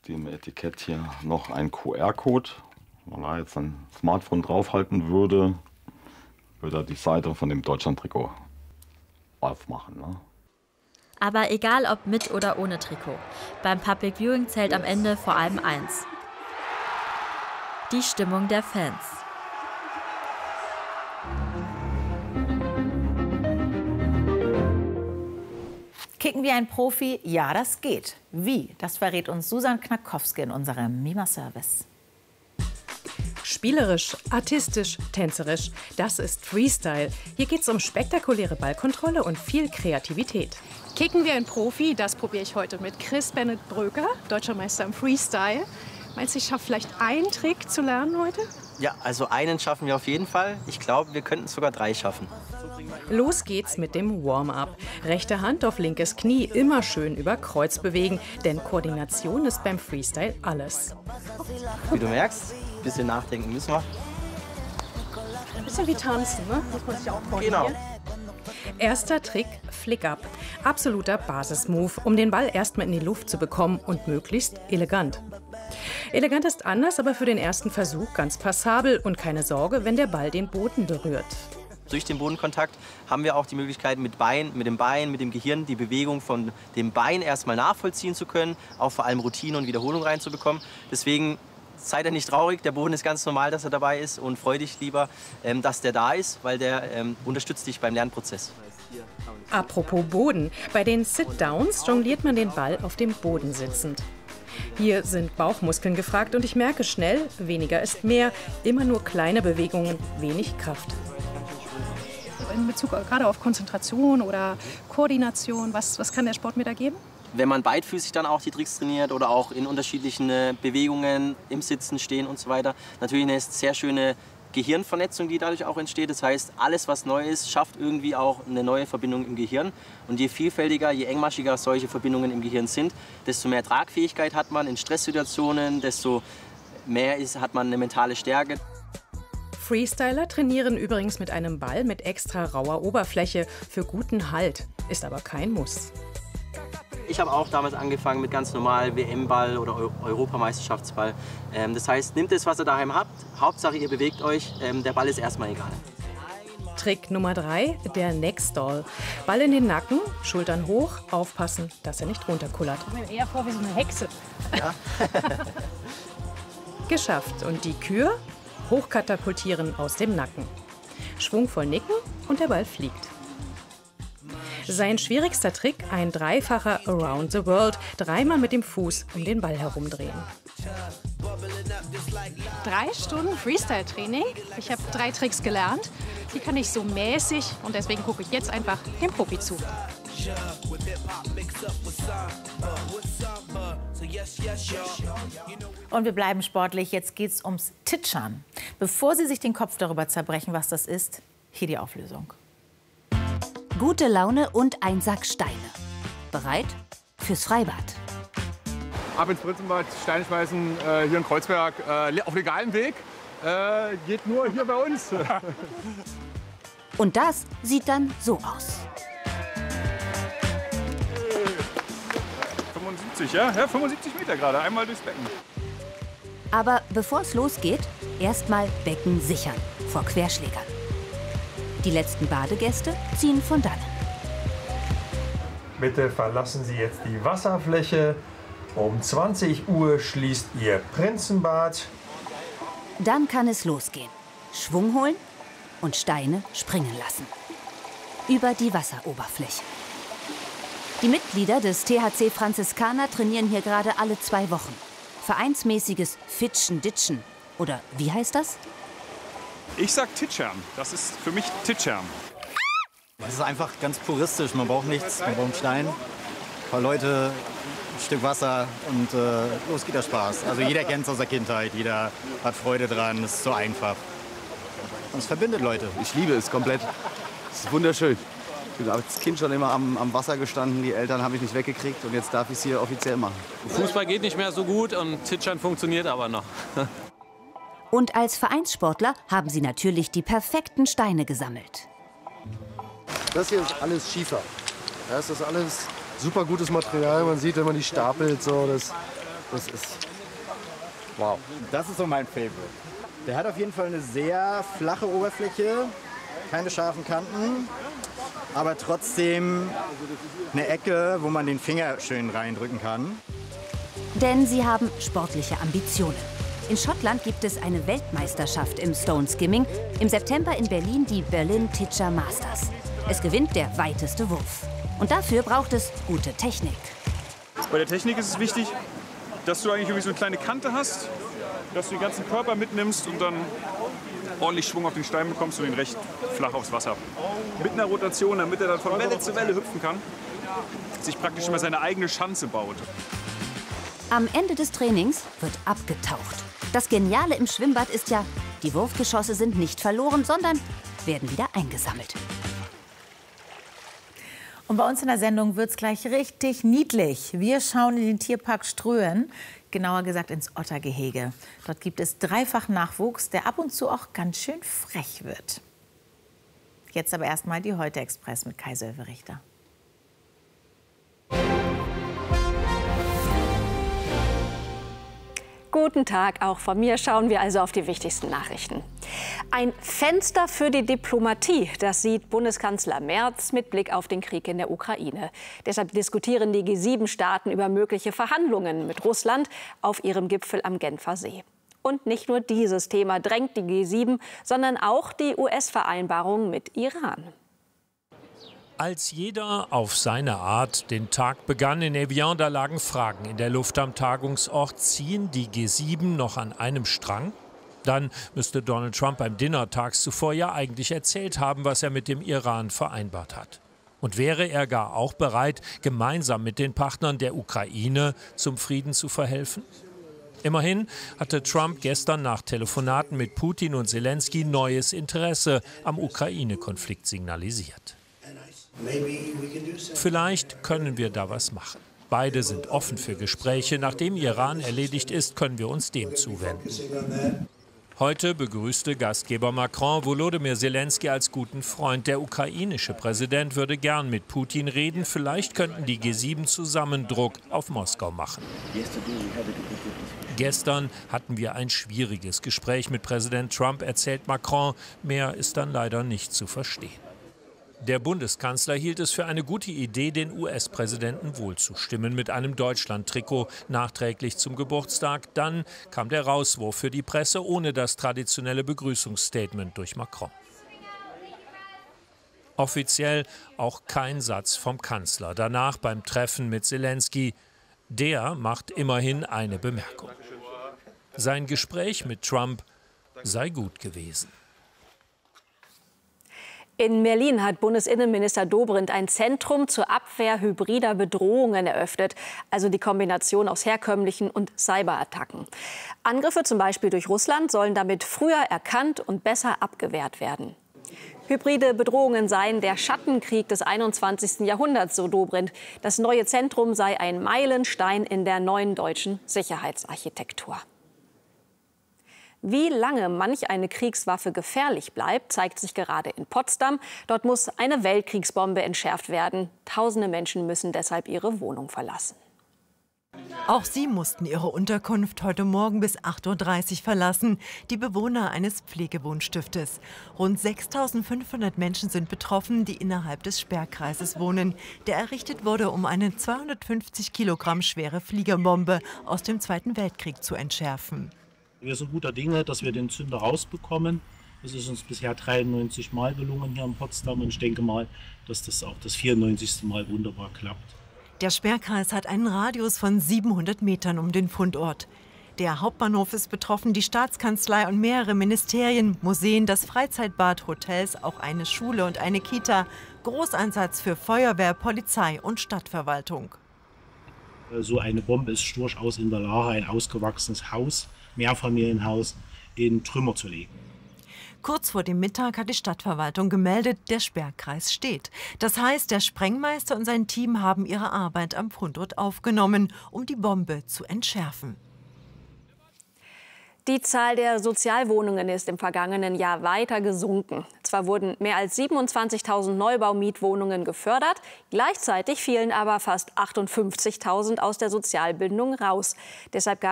dem Etikett hier noch ein QR-Code. Wenn man da jetzt ein Smartphone draufhalten würde, würde er die Seite von dem Deutschland-Trikot aufmachen. Ne? Aber egal ob mit oder ohne Trikot, beim Public Viewing zählt am Ende vor allem eins: die Stimmung der Fans. Kicken wie ein Profi? Ja, das geht. Wie? Das verrät uns Susan Knackowski in unserem Mima-Service. Spielerisch, artistisch, tänzerisch. Das ist Freestyle. Hier geht es um spektakuläre Ballkontrolle und viel Kreativität. Kicken wie ein Profi, das probiere ich heute mit Chris Bennett Bröker, deutscher Meister im Freestyle. Meinst du, ich schaffe vielleicht einen Trick zu lernen heute? Ja, also einen schaffen wir auf jeden Fall. Ich glaube, wir könnten sogar 3 schaffen. Los geht's mit dem Warm-up. Rechte Hand auf linkes Knie, immer schön über Kreuz bewegen, denn Koordination ist beim Freestyle alles. Wie du merkst, ein bisschen nachdenken müssen wir. Ein bisschen wie tanzen, ne? Muss man sich auch koordinieren. Genau. Erster Trick, Flick-up. Absoluter Basismove, um den Ball erstmal in die Luft zu bekommen und möglichst elegant. Elegant ist anders, aber für den ersten Versuch ganz passabel und keine Sorge, wenn der Ball den Boden berührt. Durch den Bodenkontakt haben wir auch die Möglichkeit, mit dem Bein, mit dem Gehirn die Bewegung von dem Bein erstmal nachvollziehen zu können, auch vor allem Routine und Wiederholung reinzubekommen. Deswegen seid ihr nicht traurig, der Boden ist ganz normal, dass er dabei ist, und freu dich lieber, dass der da ist, weil der unterstützt dich beim Lernprozess. Apropos Boden, bei den Sit-Downs jongliert man den Ball auf dem Boden sitzend. Hier sind Bauchmuskeln gefragt und ich merke schnell, weniger ist mehr, immer nur kleine Bewegungen, wenig Kraft. In Bezug gerade auf Konzentration oder Koordination, was kann der Sport mir da geben? Wenn man beidfüßig dann auch die Tricks trainiert oder auch in unterschiedlichen Bewegungen, im Sitzen, Stehen und so weiter, natürlich eine sehr schöne Gehirnvernetzung, die dadurch auch entsteht. Das heißt, alles, was neu ist, schafft irgendwie auch eine neue Verbindung im Gehirn. Und je vielfältiger, je engmaschiger solche Verbindungen im Gehirn sind, desto mehr Tragfähigkeit hat man in Stresssituationen, desto mehr hat man eine mentale Stärke. Freestyler trainieren übrigens mit einem Ball mit extra rauer Oberfläche für guten Halt, ist aber kein Muss. Ich habe auch damals angefangen mit ganz normal WM-Ball oder Europameisterschaftsball. Das heißt, nehmt es, was ihr daheim habt. Hauptsache, ihr bewegt euch. Der Ball ist erstmal egal. Trick Nummer 3, der Neckstall. Ball in den Nacken, Schultern hoch, aufpassen, dass er nicht runterkullert. Ich komme mir eher vor wie so eine Hexe. Ja. Geschafft. Und die Kür? Hochkatapultieren aus dem Nacken. Schwungvoll nicken und der Ball fliegt. Sein schwierigster Trick, ein dreifacher Around the World, 3-mal mit dem Fuß um den Ball herumdrehen. 3 Stunden Freestyle-Training. Ich habe 3 Tricks gelernt. Die kann ich so mäßig und deswegen gucke ich jetzt einfach dem Profi zu. Und wir bleiben sportlich. Jetzt geht's ums Titschern. Bevor Sie sich den Kopf darüber zerbrechen, was das ist, hier die Auflösung. Gute Laune und ein Sack Steine. Bereit fürs Freibad. Ab ins Prinzenbad, Steine schmeißen, hier in Kreuzberg, auf legalem Weg. Geht nur hier bei uns. Und das sieht dann so aus. 75, ja? 75 Meter gerade, einmal durchs Becken. Aber bevor es losgeht, erstmal Becken sichern vor Querschlägern. Die letzten Badegäste ziehen von dannen. Bitte verlassen Sie jetzt die Wasserfläche. Um 20 Uhr schließt Ihr Prinzenbad. Dann kann es losgehen. Schwung holen und Steine springen lassen. Über die Wasseroberfläche. Die Mitglieder des THC Franziskaner trainieren hier gerade alle 2 Wochen. Vereinsmäßiges Fitschen-Ditschen. Oder wie heißt das? Ich sag Titschern. Das ist für mich Titschern. Es ist einfach ganz puristisch. Man braucht nichts, man braucht einen Stein, ein paar Leute, ein Stück Wasser und los geht der Spaß. Also jeder kennt es aus der Kindheit, jeder hat Freude dran, es ist so einfach. Und es verbindet Leute. Ich liebe es komplett. Es ist wunderschön. Ich bin als Kind schon immer am Wasser gestanden, die Eltern haben mich nicht weggekriegt und jetzt darf ich es hier offiziell machen. Fußball geht nicht mehr so gut und Titschern funktioniert aber noch. Und als Vereinssportler haben sie natürlich die perfekten Steine gesammelt. Das hier ist alles Schiefer. Das ist alles super gutes Material. Man sieht, wenn man die stapelt, so, das Das ist wow. Das ist so mein Favorite. Der hat auf jeden Fall eine sehr flache Oberfläche, keine scharfen Kanten, aber trotzdem eine Ecke, wo man den Finger schön reindrücken kann. Denn sie haben sportliche Ambitionen. In Schottland gibt es eine Weltmeisterschaft im Stone Skimming. Im September in Berlin die Berlin Teacher Masters. Es gewinnt der weiteste Wurf. Und dafür braucht es gute Technik. Bei der Technik ist es wichtig, dass du eigentlich irgendwie so eine kleine Kante hast, dass du den ganzen Körper mitnimmst und dann ordentlich Schwung auf den Stein bekommst und ihn recht flach aufs Wasser. Mit einer Rotation, damit er dann von Welle zu Welle hüpfen kann, sich praktisch immer seine eigene Schanze baut. Am Ende des Trainings wird abgetaucht. Das Geniale im Schwimmbad ist ja, die Wurfgeschosse sind nicht verloren, sondern werden wieder eingesammelt. Und bei uns in der Sendung wird es gleich richtig niedlich. Wir schauen in den Tierpark Ströhen, genauer gesagt ins Ottergehege. Dort gibt es dreifachen Nachwuchs, der ab und zu auch ganz schön frech wird. Jetzt aber erstmal die Heute Express mit Kai Sölve-Richter. Guten Tag, auch von mir schauen wir also auf die wichtigsten Nachrichten. Ein Fenster für die Diplomatie, das sieht Bundeskanzler Merz mit Blick auf den Krieg in der Ukraine. Deshalb diskutieren die G7-Staaten über mögliche Verhandlungen mit Russland auf ihrem Gipfel am Genfer See. Und nicht nur dieses Thema drängt die G7, sondern auch die US-Vereinbarung mit Iran. Als jeder auf seine Art den Tag begann in Evian, da lagen Fragen in der Luft am Tagungsort. Ziehen die G7 noch an einem Strang? Dann müsste Donald Trump beim Dinner tags zuvor ja eigentlich erzählt haben, was er mit dem Iran vereinbart hat. Und wäre er gar auch bereit, gemeinsam mit den Partnern der Ukraine zum Frieden zu verhelfen? Immerhin hatte Trump gestern nach Telefonaten mit Putin und Zelensky neues Interesse am Ukraine-Konflikt signalisiert. Vielleicht können wir da was machen. Beide sind offen für Gespräche. Nachdem Iran erledigt ist, können wir uns dem zuwenden. Heute begrüßte Gastgeber Macron Volodymyr Zelensky als guten Freund. Der ukrainische Präsident würde gern mit Putin reden. Vielleicht könnten die G7 zusammen Druck auf Moskau machen. Gestern hatten wir ein schwieriges Gespräch mit Präsident Trump, erzählt Macron. Mehr ist dann leider nicht zu verstehen. Der Bundeskanzler hielt es für eine gute Idee, den US-Präsidenten wohlzustimmen mit einem Deutschland-Trikot nachträglich zum Geburtstag. Dann kam der Rauswurf für die Presse ohne das traditionelle Begrüßungsstatement durch Macron. Offiziell auch kein Satz vom Kanzler. Danach beim Treffen mit Zelensky. Der macht immerhin eine Bemerkung. Sein Gespräch mit Trump sei gut gewesen. In Berlin hat Bundesinnenminister Dobrindt ein Zentrum zur Abwehr hybrider Bedrohungen eröffnet, also die Kombination aus herkömmlichen und Cyberattacken. Angriffe zum Beispiel durch Russland sollen damit früher erkannt und besser abgewehrt werden. Hybride Bedrohungen seien der Schattenkrieg des 21. Jahrhunderts, so Dobrindt. Das neue Zentrum sei ein Meilenstein in der neuen deutschen Sicherheitsarchitektur. Wie lange manch eine Kriegswaffe gefährlich bleibt, zeigt sich gerade in Potsdam. Dort muss eine Weltkriegsbombe entschärft werden. Tausende Menschen müssen deshalb ihre Wohnung verlassen. Auch sie mussten ihre Unterkunft heute Morgen bis 8:30 Uhr verlassen, die Bewohner eines Pflegewohnstiftes. Rund 6.500 Menschen sind betroffen, die innerhalb des Sperrkreises wohnen, der errichtet wurde, um eine 250 Kilogramm schwere Fliegerbombe aus dem Zweiten Weltkrieg zu entschärfen. Wir sind guter Dinge, dass wir den Zünder rausbekommen. Das ist uns bisher 93 Mal gelungen hier in Potsdam und ich denke mal, dass das auch das 94. Mal wunderbar klappt. Der Sperrkreis hat einen Radius von 700 Metern um den Fundort. Der Hauptbahnhof ist betroffen, die Staatskanzlei und mehrere Ministerien, Museen, das Freizeitbad, Hotels, auch eine Schule und eine Kita. Großeinsatz für Feuerwehr, Polizei und Stadtverwaltung. So eine Bombe ist durchaus in der Lage, ein ausgewachsenes Haus, Mehrfamilienhaus, in Trümmer zu legen. Kurz vor dem Mittag hat die Stadtverwaltung gemeldet, der Sperrkreis steht. Das heißt, der Sprengmeister und sein Team haben ihre Arbeit am Fundort aufgenommen, um die Bombe zu entschärfen. Die Zahl der Sozialwohnungen ist im vergangenen Jahr weiter gesunken. Zwar wurden mehr als 27.000 Neubau-Mietwohnungen gefördert, gleichzeitig fielen aber fast 58.000 aus der Sozialbindung raus. Deshalb gab